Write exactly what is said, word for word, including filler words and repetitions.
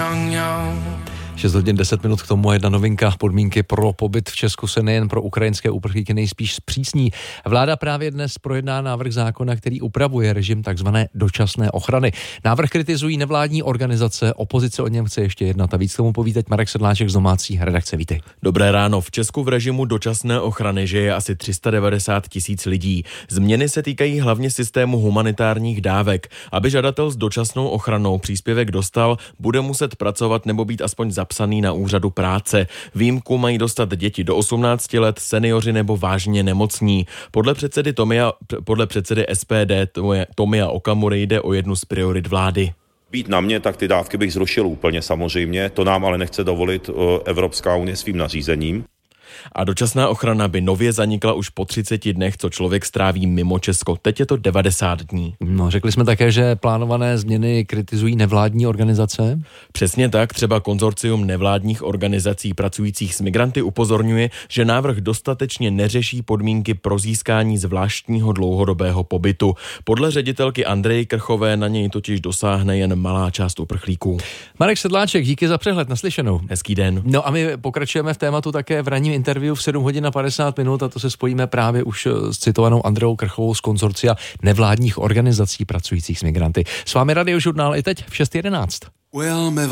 šest hodin deset minut k tomu, jedna novinka. Podmínky pro pobyt v Česku se nejen pro ukrajinské uprchlíky nejspíš zpřísní. Vláda právě dnes projedná návrh zákona, který upravuje režim takzvané dočasné ochrany. Návrh kritizují nevládní organizace, opozice o něm chce ještě jednat a víc k tomu poví teď Marek Sedláček z domácí redakce. Vítej. Dobré ráno. V Česku v režimu dočasné ochrany žije asi tři sta devadesát tisíc lidí. Změny se týkají hlavně systému humanitárních dávek. Aby žadatel s dočasnou ochranou příspěvek dostal, bude muset pracovat nebo být aspoň zapsaný na úřadu práce. Výjimku mají dostat děti do osmnácti let, seniori nebo vážně nemocní. Podle předsedy Tomia, podle předsedy S P D Tomia Okamury jde o jednu z priorit vlády. Být na mě, tak ty dávky bych zrušil úplně samozřejmě, to nám ale nechce dovolit Evropská unie svým nařízením. A dočasná ochrana by nově zanikla už po třiceti dnech, co člověk stráví mimo Česko. Teď je to devadesát dní. No, řekli jsme také, že plánované změny kritizují nevládní organizace. Přesně tak, třeba konzorcium nevládních organizací pracujících s migranty upozorňuje, že návrh dostatečně neřeší podmínky pro získání zvláštního dlouhodobého pobytu. Podle ředitelky Andreji Krchové na něj totiž dosáhne jen malá část uprchlíků. Marek Sedláček, díky za přehled, naslyšenou. Hezký den. No a my pokračujeme v tématu také v ranním interview v sedm hodin a padesát minut a to se spojíme právě už s citovanou Andreou Krchovou z konzorcia nevládních organizací pracujících s migranty. S vámi Radiožurnál i teď v šest jedenáct.